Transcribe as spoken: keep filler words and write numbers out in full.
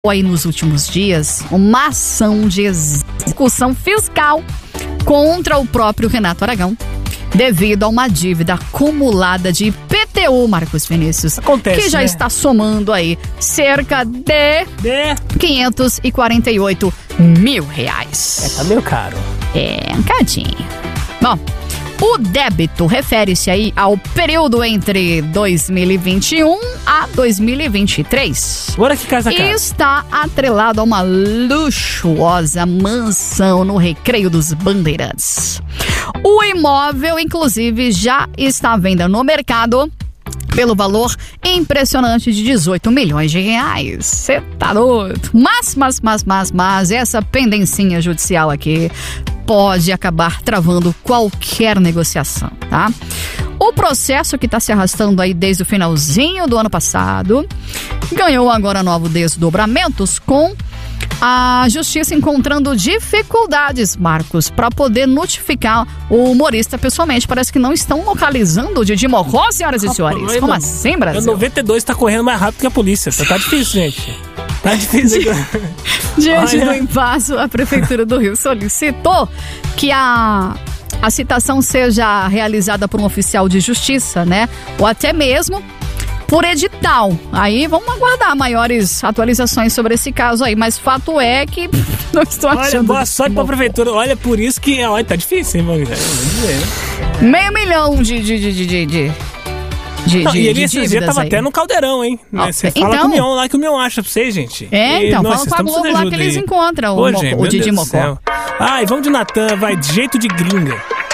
aí nos últimos dias uma ação de execução fiscal contra o próprio Renato Aragão, devido a uma dívida acumulada de I P T U, Marcos Vinícius. Acontece, que já né? está somando aí cerca de De... quinhentos e quarenta e oito mil reais. É, tá meio caro. É, um cadinho. Bom, o débito refere-se aí ao período entre dois mil e vinte e um a dois mil e vinte e três. Agora que casa E cara. está atrelado a uma luxuosa mansão no Recreio dos Bandeirantes. O imóvel, inclusive, já está à venda no mercado pelo valor impressionante de dezoito milhões de reais. Cê tá doido? Mas, mas, mas, mas, mas, essa pendencinha judicial aqui pode acabar travando qualquer negociação, tá? O processo que está se arrastando aí desde o finalzinho do ano passado ganhou agora novos desdobramentos com a justiça encontrando dificuldades, Marcos, para poder notificar o humorista pessoalmente. Parece que não estão localizando o Didi Mocó, senhoras e senhores. Rapaz, Como não- assim, Brasil? O noventa e dois tá correndo mais rápido que a polícia. Tá difícil, gente. Tá difícil. Diante Olha. do impasse, a Prefeitura do Rio solicitou que a, a citação seja realizada por um oficial de justiça, né? Ou até mesmo por edital. Aí vamos aguardar maiores atualizações sobre esse caso aí. Mas fato é que não estou Olha, achando... boa sorte pra prefeitura. Olha, por isso que olha, tá difícil, hein, vamos dizer, né? Meio milhão de... de, de, de, de, de... De, Não, de, e ele de esse dia dívidas tava aí. até no caldeirão, hein? Ó, Né? Você fala então- com o Mion lá, que o Mion acha pra vocês, gente. É, E, então, nossa, fala com a estamos Globo precisando lá de que ajuda eles aí. encontram o, Ô, Mo- gente, o meu Didi Deus do Mocó. céu. Ai, vamos de Natan, vai, de jeito de gringa.